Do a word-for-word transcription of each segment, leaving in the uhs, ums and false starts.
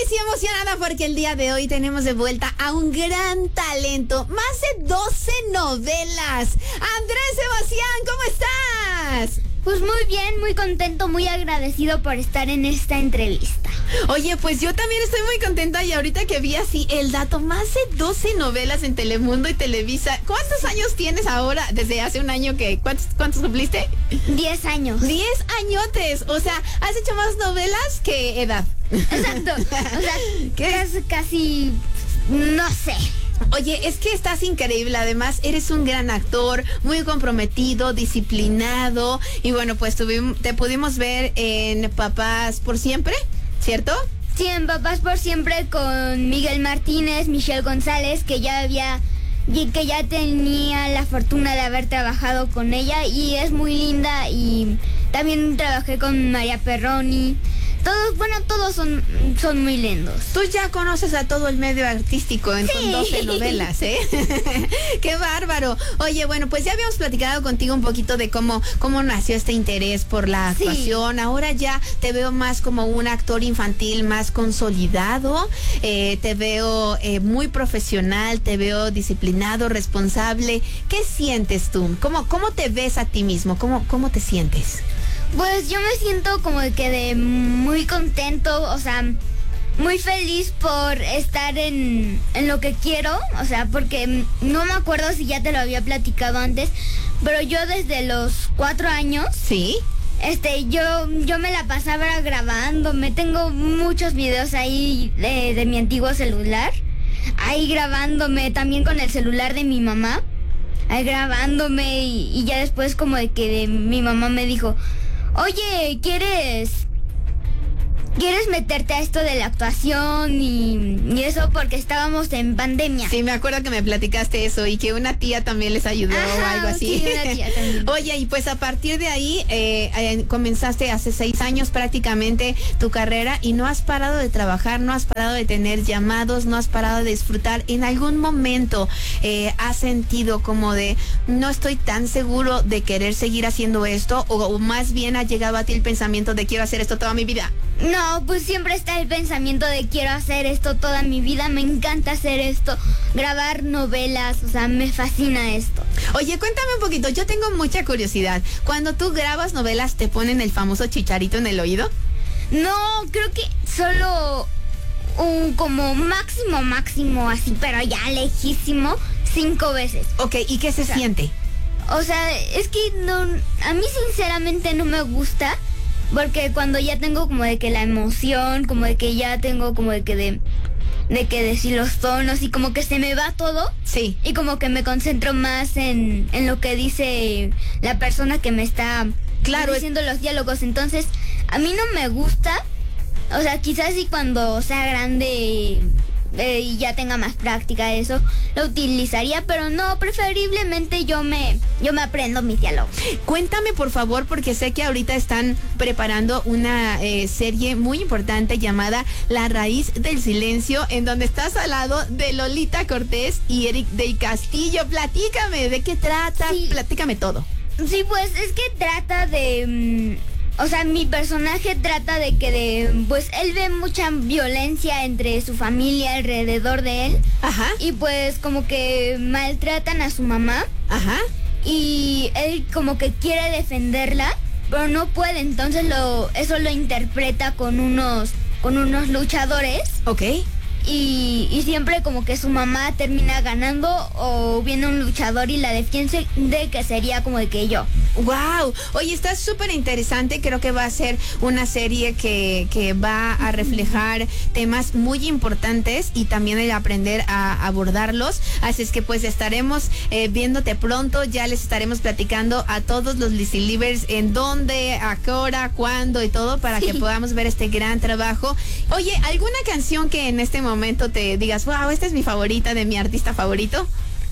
sí emocionada porque el día de hoy tenemos de vuelta a un gran talento. Más de doce novelas. Andrés Sebastián, ¿cómo estás? Pues muy bien, muy contento, muy agradecido por estar en esta entrevista. Oye, pues yo también estoy muy contenta y ahorita que vi así el dato, más de doce novelas en Telemundo y Televisa. ¿Cuántos años tienes ahora? Desde hace un año que, ¿cuántos, cuántos cumpliste? Diez años. Diez añotes, o sea, has hecho más novelas que edad. Exacto, o sea, casi, casi, no sé. Oye, es que estás increíble, además eres un gran actor, muy comprometido, disciplinado y bueno, pues tuvimos, te pudimos ver en Papás por Siempre, ¿cierto? Sí, en Papás por Siempre con Miguel Martínez, Michelle González, que ya había, que ya tenía la fortuna de haber trabajado con ella y es muy linda, y también trabajé con María Perroni. Todos, bueno, todos son, son muy lindos. Tú ya conoces a todo el medio artístico en sí. doce novelas, ¿eh? ¡Qué bárbaro! Oye, bueno, pues ya habíamos platicado contigo un poquito de cómo, cómo nació este interés por la actuación. Sí. Ahora ya te veo más como un actor infantil más consolidado. Eh, te veo eh, muy profesional, te veo disciplinado, responsable. ¿Qué sientes tú? ¿Cómo, cómo te ves a ti mismo? ¿Cómo, cómo te sientes? Pues yo me siento como que de muy contento, o sea, muy feliz por estar en, en lo que quiero, o sea, porque no me acuerdo si ya te lo había platicado antes, pero yo desde los cuatro años, sí, este, yo, yo me la pasaba grabándome, tengo muchos videos ahí de, de mi antiguo celular, ahí grabándome, también con el celular de mi mamá, ahí grabándome y, y ya después como de que de, mi mamá me dijo: oye, ¿quieres quieres meterte a esto de la actuación y, y eso? Porque estábamos en pandemia. Sí, me acuerdo que me platicaste eso y que una tía también les ayudó. Ajá, o algo así. Sí, una tía también. Oye, y pues a partir de ahí eh, eh, comenzaste hace seis años prácticamente tu carrera y no has parado de trabajar, no has parado de tener llamados, no has parado de disfrutar. ¿En algún momento eh, has sentido como de no estoy tan seguro de querer seguir haciendo esto, o, o más bien ha llegado a ti el pensamiento de quiero hacer esto toda mi vida? No, pues siempre está el pensamiento de quiero hacer esto toda mi vida, me encanta hacer esto, grabar novelas, o sea, me fascina esto. Oye, cuéntame un poquito, yo tengo mucha curiosidad. Cuando tú grabas novelas, ¿te ponen el famoso chicharito en el oído? No, creo que solo un como máximo, máximo así, pero ya lejísimo, cinco veces. Ok, ¿y qué se o sea, siente? O sea, es que no, a mí sinceramente no me gusta. Porque cuando ya tengo como de que la emoción, como de que ya tengo como de que de, de que decir los tonos y como que se me va todo. Sí. Y como que me concentro más en, en lo que dice la persona que me está claro, diciendo los diálogos. Entonces, a mí no me gusta. O sea, quizás sí cuando sea grande eh, y ya tenga más práctica de eso, lo utilizaría, pero no, preferiblemente yo me yo me aprendo mis diálogos. Cuéntame por favor, porque sé que ahorita están preparando una eh, serie muy importante llamada La Raíz del Silencio, en donde estás al lado de Lolita Cortés y Eric del Castillo. Platícame, ¿de qué trata? Sí. Platícame todo. Sí, pues es que trata de... Mmm, o sea, mi personaje trata de que de, pues él ve mucha violencia entre su familia alrededor de él. Ajá. Y pues como que maltratan a su mamá. Ajá. Y él como que quiere defenderla, pero no puede. Entonces lo, eso lo interpreta con unos, con unos luchadores. Ok. Y, y siempre como que su mamá termina ganando o viene un luchador y la defiende, de que sería como de que yo. Wow, oye, está súper interesante. Creo que va a ser una serie que, que va a reflejar temas muy importantes y también el aprender a abordarlos. Así es que pues estaremos eh, viéndote pronto. Ya les estaremos platicando a todos los Lizzy Livers en dónde, a qué hora, cuándo y todo, para sí. que podamos ver este gran trabajo. Oye, ¿alguna canción que en este momento momento te digas, wow, esta es mi favorita, de mi artista favorito?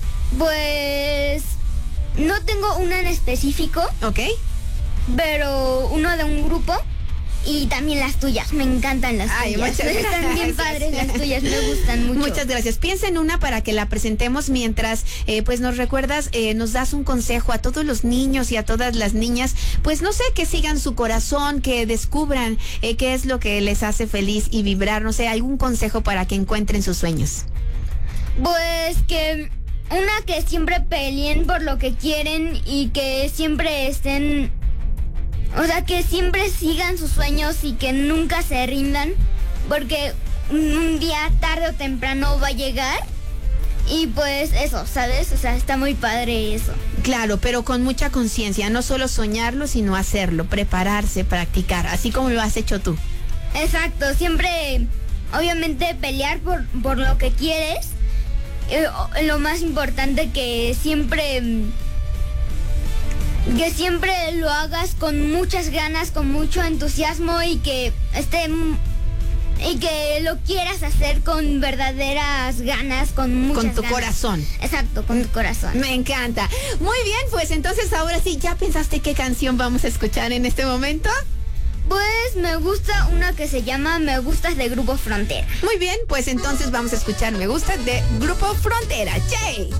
Pues no tengo una en específico. Ok. Pero uno de un grupo. y también las tuyas, me encantan las Ay, tuyas. muchas Están bien gracias. padres las tuyas, me gustan mucho. Muchas gracias. Piensa en una para que la presentemos mientras eh, pues nos recuerdas, eh, nos das un consejo a todos los niños y a todas las niñas, pues no sé, que sigan su corazón, que descubran eh, qué es lo que les hace feliz y vibrar, no sé, algún consejo para que encuentren sus sueños. Pues que una, que siempre peleen por lo que quieren y que siempre estén, o sea, que siempre sigan sus sueños y que nunca se rindan, porque un día tarde o temprano va a llegar. Y pues eso, ¿sabes? O sea, está muy padre eso. Claro, pero con mucha conciencia, no solo soñarlo, sino hacerlo, prepararse, practicar, así como lo has hecho tú. Exacto, siempre, obviamente, pelear por, por lo que quieres. Eh, lo más importante, que siempre, que siempre lo hagas con muchas ganas, con mucho entusiasmo y que esté... Y que lo quieras hacer con verdaderas ganas, con muchas Con tu ganas. corazón. Exacto, con tu corazón. Me encanta. Muy bien, pues entonces ahora sí, ¿ya pensaste qué canción vamos a escuchar en este momento? Pues me gusta una que se llama Me Gustas, de Grupo Frontera. Muy bien, pues entonces vamos a escuchar Me Gusta de Grupo Frontera. ¡Che!